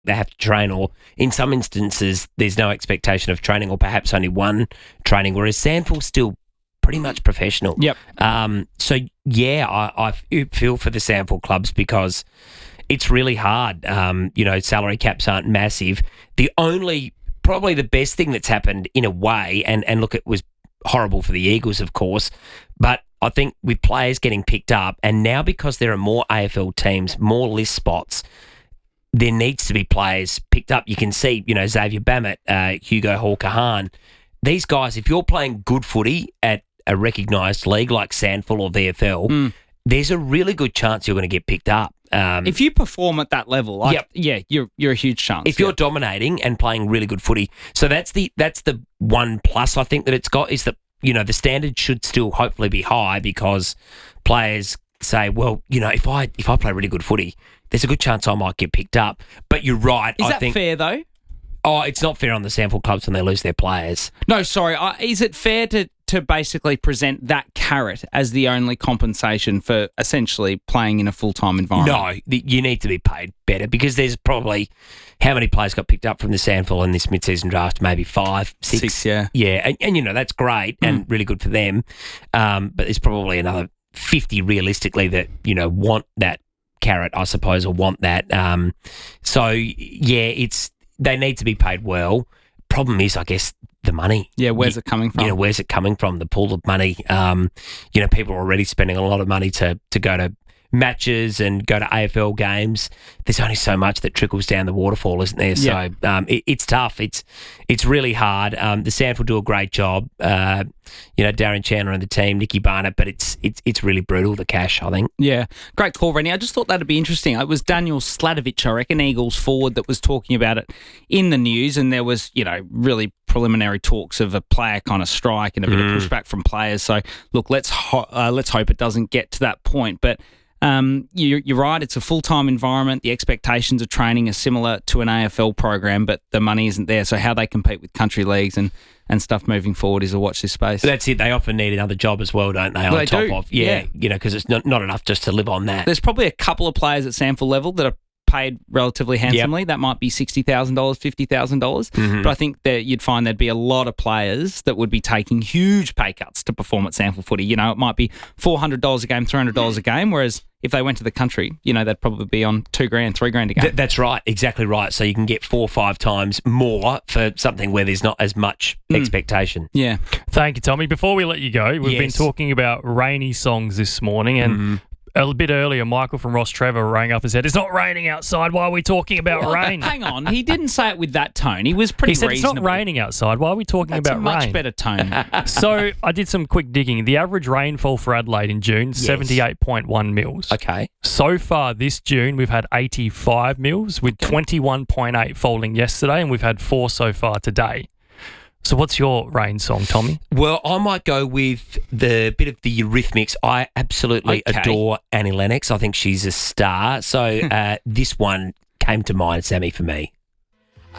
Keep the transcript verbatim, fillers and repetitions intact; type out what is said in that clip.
they have to train, or in some instances there's no expectation of training, or perhaps only one training, whereas Sandful's still pretty much professional. Yep. Um, so, yeah, I, I feel for the Sandful clubs because it's really hard. Um, you know, salary caps aren't massive. The only, probably the best thing that's happened in a way, and, and look, it was horrible for the Eagles, of course, but I think with players getting picked up, and now because there are more A F L teams, more list spots, there needs to be players picked up. You can see, you know, Xavier Bammett, uh, Hugo Hawker-Hahn. These guys, if you're playing good footy at a recognised league like Sandful or V F L, mm. there's a really good chance you're going to get picked up. Um, if you perform at that level, like, yep. yeah, you're you're a huge chance. If you're dominating and playing really good footy, so that's the that's the one plus I think that it's got, is that, you know, the standard should still hopefully be high, because players say, well, you know, if I if I play really good footy, there's a good chance I might get picked up. But you're right. Is I that think, fair though? Oh, it's not fair on the Sandful clubs when they lose their players. No, sorry. Uh, is it fair to, to basically present that carrot as the only compensation for essentially playing in a full-time environment? No, you need to be paid better, because there's probably, how many players got picked up from the Sandful in this mid-season draft? Maybe five, six. Six, yeah. Yeah, and, and you know, that's great mm. and really good for them. Um, but there's probably another fifty realistically that, you know, want that carrot, I suppose, or want that. Um, so, yeah, it's they need to be paid well. Problem is, I guess, the money. Yeah, where's you, it coming from? You know, where's it coming from? The pool of money. Um, you know, people are already spending a lot of money to to go to matches and go to A F L games. There's only so much that trickles down the waterfall, isn't there? Yeah. So um, it, it's tough. It's it's really hard. Um, the Sandful do a great job. Uh, you know, Darren Chandler and the team, Nicky Barnett, but it's it's it's really brutal, the cash, I think. Yeah, great call, Rennie. I just thought that'd be interesting. It was Daniel Slatovich, I reckon, Eagles forward, that was talking about it in the news, and there was, you know, really preliminary talks of a player kind of strike and a bit mm. of pushback from players. So look, let's ho- uh, let's hope it doesn't get to that point, but. Um, you're, you're right, it's a full-time environment. The expectations of training are similar to an A F L program, but the money isn't there. So how they compete with country leagues and, and stuff moving forward is a watch this space. That's it. They often need another job as well, don't they, on they top do. of? Yeah, yeah. you know, because it's not, not enough just to live on that. There's probably a couple of players at Sandful level that are paid relatively handsomely. Yep. That might be sixty thousand dollars, fifty thousand dollars. Mm-hmm. But I think that you'd find there'd be a lot of players that would be taking huge pay cuts to perform at Sandful footy. You know, it might be four hundred dollars a game, three hundred dollars a game, whereas if they went to the country, you know, they'd probably be on two grand, three grand a game. Th- that's right. Exactly right. So you can get four or five times more for something where there's not as much mm. expectation. Yeah. Thank you, Tommy. Before we let you go, we've yes. been talking about rainy songs this morning, and mm-hmm. a bit earlier, Michael from Ross Trevor rang up and said, it's not raining outside. Why are we talking about well, rain? Hang on. He didn't say it with that tone. He was pretty He said, reasonable. It's not raining outside. Why are we talking That's about a much rain? better tone. So I did some quick digging. The average rainfall for Adelaide in June, yes. seventy-eight point one mils. Okay. So far this June, we've had eighty-five mils, with okay. twenty-one point eight falling yesterday, and we've had four so far today. So what's your rain song, Tommy? Well, I might go with the bit of the Eurythmics. I absolutely okay. adore Annie Lennox. I think she's a star. So uh, this one came to mind, Sammy, for me.